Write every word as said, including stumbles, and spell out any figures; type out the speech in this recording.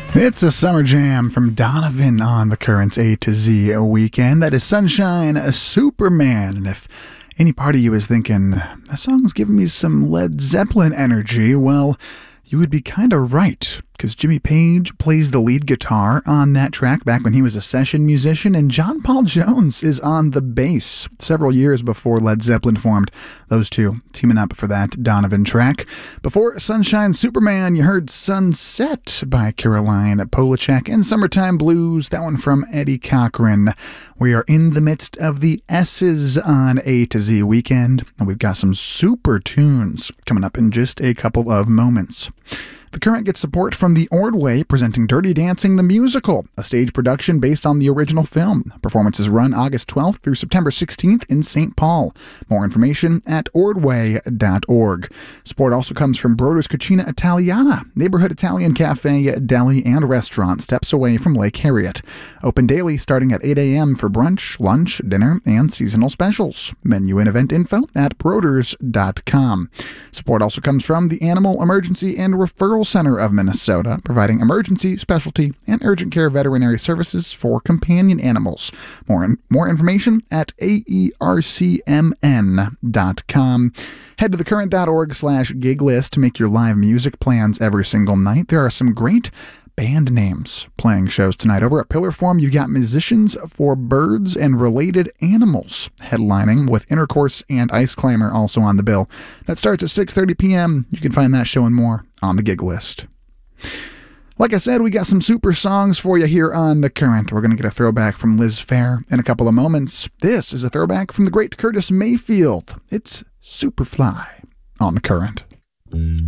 It's a summer jam from Donovan on the Currents A to Z weekend. That is Sunshine Superman. And if any part of you is thinking, that song's giving me some Led Zeppelin energy, well, you would be kind of right, because Jimmy Page plays the lead guitar on that track back when he was a session musician, and John Paul Jones is on the bass several years before Led Zeppelin formed. Those two teaming up for that Donovan track. Before Sunshine Superman, you heard Sunset by Caroline Polachek, and Summertime Blues, that one from Eddie Cochran. We are in the midst of the S's on A to Z weekend, and we've got some super tunes coming up in just a couple of moments. The Current gets support from The Ordway, presenting Dirty Dancing the Musical, a stage production based on the original film. Performances run August twelfth through September sixteenth in Saint Paul. More information at ordway dot org. Support also comes from Broder's Cucina Italiana, neighborhood Italian cafe, deli, and restaurant steps away from Lake Harriet. Open daily starting at eight a.m. for brunch, lunch, dinner, and seasonal specials. Menu and event info at broders dot com. Support also comes from the Animal Emergency and Referral Center of Minnesota, providing emergency, specialty, and urgent care veterinary services for companion animals. More in, more information at A E R C M N dot com. Head to thecurrent.org slash gig list to make your live music plans every single night. There are some great band names playing shows tonight. Over at Pillarform, you've got Musicians for Birds and Related Animals headlining, with Intercourse and Ice Climber also on the bill. That starts at six thirty p.m. You can find that show and more on the gig list. Like I said, we got some super songs for you here on The Current. We're going to get a throwback from Liz Phair in a couple of moments. This is a throwback from the great Curtis Mayfield. It's Superfly on The Current.